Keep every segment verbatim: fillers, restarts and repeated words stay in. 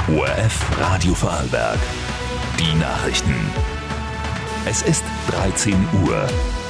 O R F Radio Vorarlberg. Die Nachrichten. Es ist dreizehn Uhr.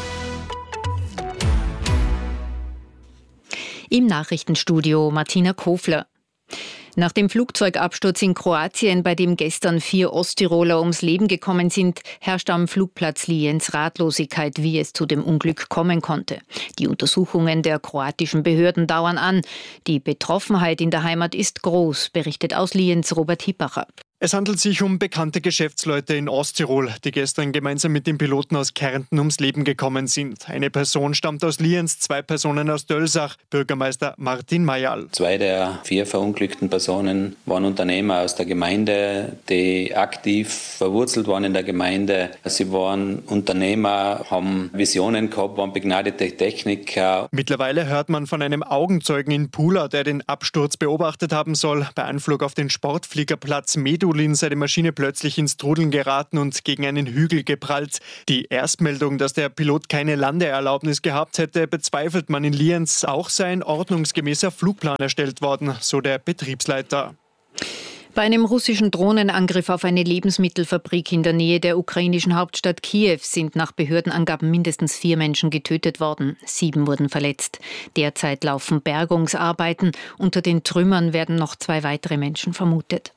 Im Nachrichtenstudio Martina Kofler. Nach dem Flugzeugabsturz in Kroatien, bei dem gestern vier Osttiroler ums Leben gekommen sind, herrscht am Flugplatz Lienz Ratlosigkeit, wie es zu dem Unglück kommen konnte. Die Untersuchungen der kroatischen Behörden dauern an. Die Betroffenheit in der Heimat ist groß, berichtet aus Lienz Robert Hippacher. Es handelt sich um bekannte Geschäftsleute in Osttirol, die gestern gemeinsam mit dem Piloten aus Kärnten ums Leben gekommen sind. Eine Person stammt aus Lienz, zwei Personen aus Dölsach, Bürgermeister Martin Mayal. Zwei der vier verunglückten Personen waren Unternehmer aus der Gemeinde, die aktiv verwurzelt waren in der Gemeinde. Sie waren Unternehmer, haben Visionen gehabt, waren begnadete Techniker. Mittlerweile hört man von einem Augenzeugen in Pula, der den Absturz beobachtet haben soll. Bei Anflug auf den Sportfliegerplatz Medulin sei die Maschine plötzlich ins Trudeln geraten und gegen einen Hügel geprallt. Die Erstmeldung, dass der Pilot keine Landeerlaubnis gehabt hätte, bezweifelt man in Lienz. Auch sei ein ordnungsgemäßer Flugplan erstellt worden, so der Betriebsleiter. Bei einem russischen Drohnenangriff auf eine Lebensmittelfabrik in der Nähe der ukrainischen Hauptstadt Kiew sind nach Behördenangaben mindestens vier Menschen getötet worden. Sieben wurden verletzt. Derzeit laufen Bergungsarbeiten. Unter den Trümmern werden noch zwei weitere Menschen vermutet.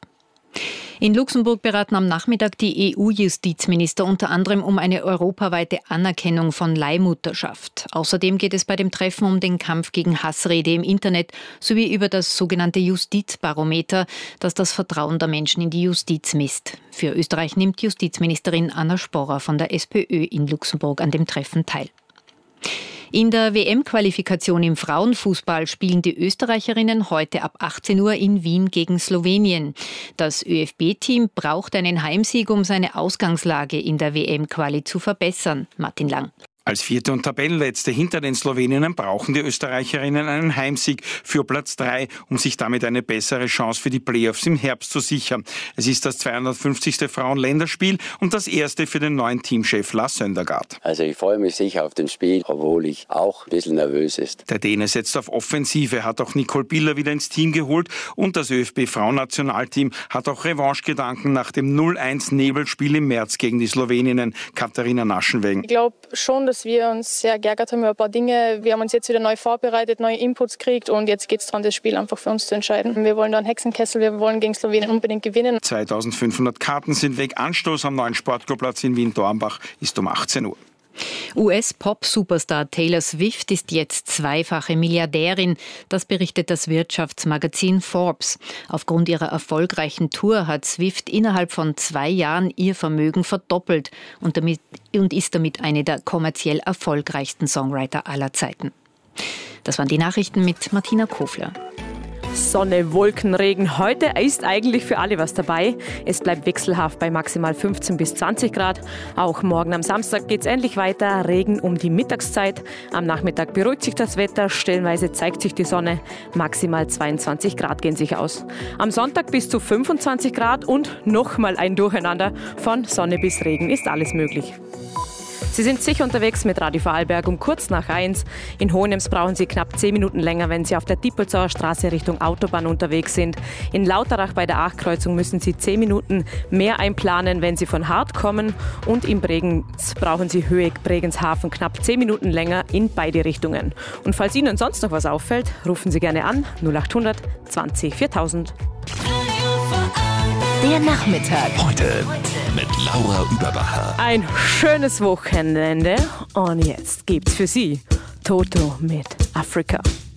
In Luxemburg beraten am Nachmittag die E U-Justizminister unter anderem um eine europaweite Anerkennung von Leihmutterschaft. Außerdem geht es bei dem Treffen um den Kampf gegen Hassrede im Internet sowie über das sogenannte Justizbarometer, das das Vertrauen der Menschen in die Justiz misst. Für Österreich nimmt Justizministerin Anna Sporrer von der SPÖ in Luxemburg an dem Treffen teil. In der W M-Qualifikation im Frauenfußball spielen die Österreicherinnen heute ab achtzehn Uhr in Wien gegen Slowenien. Das Ö F B-Team braucht einen Heimsieg, um seine Ausgangslage in der W M-Quali zu verbessern. Martin Lang. Als Vierte und Tabellenletzte hinter den Sloweninnen brauchen die Österreicherinnen einen Heimsieg für Platz drei, um sich damit eine bessere Chance für die Playoffs im Herbst zu sichern. Es ist das zweihundertfünfzigste Frauenländerspiel und das erste für den neuen Teamchef Lars Søndergaard. Also ich freue mich sicher auf das Spiel, obwohl ich auch ein bisschen nervös ist. Der Däne setzt auf Offensive, hat auch Nicole Biller wieder ins Team geholt und das Ö F B-Frauennationalteam hat auch Revanchegedanken nach dem null eins Nebelspiel im März gegen die Sloweninnen. Katharina Naschenwegen. Ich glaube schon, dass wir uns sehr geärgert haben über ein paar Dinge. Wir haben uns jetzt wieder neu vorbereitet, neue Inputs gekriegt und jetzt geht es daran, das Spiel einfach für uns zu entscheiden. Wir wollen da einen Hexenkessel, wir wollen gegen Slowenien unbedingt gewinnen. zweitausendfünfhundert Karten sind weg. Anstoß am neuen Sportclubplatz in Wien-Dornbach ist um achtzehn Uhr. U S-Pop-Superstar Taylor Swift ist jetzt zweifache Milliardärin. Das berichtet das Wirtschaftsmagazin Forbes. Aufgrund ihrer erfolgreichen Tour hat Swift innerhalb von zwei Jahren ihr Vermögen verdoppelt und, damit, und ist damit eine der kommerziell erfolgreichsten Songwriter aller Zeiten. Das waren die Nachrichten mit Martina Kofler. Sonne, Wolken, Regen. Heute ist eigentlich für alle was dabei. Es bleibt wechselhaft bei maximal fünfzehn bis zwanzig Grad. Auch morgen am Samstag geht es ähnlich weiter. Regen um die Mittagszeit. Am Nachmittag beruhigt sich das Wetter. Stellenweise zeigt sich die Sonne. Maximal zweiundzwanzig Grad gehen sich aus. Am Sonntag bis zu fünfundzwanzig Grad und nochmal ein Durcheinander. Von Sonne bis Regen ist alles möglich. Sie sind sicher unterwegs mit Radio Vorarlberg um kurz nach eins. In Hohenems brauchen Sie knapp zehn Minuten länger, wenn Sie auf der Diepolzauer Straße Richtung Autobahn unterwegs sind. In Lauterach bei der Achtkreuzung müssen Sie zehn Minuten mehr einplanen, wenn Sie von Hart kommen. Und in Bregenz brauchen Sie Höhe Bregenzhafen knapp zehn Minuten länger in beide Richtungen. Und falls Ihnen sonst noch was auffällt, rufen Sie gerne an null achthundert zwanzig viertausend. Der Nachmittag. Heute mit Laura Überbacher. Ein schönes Wochenende und jetzt gibt's für Sie Toto mit Afrika.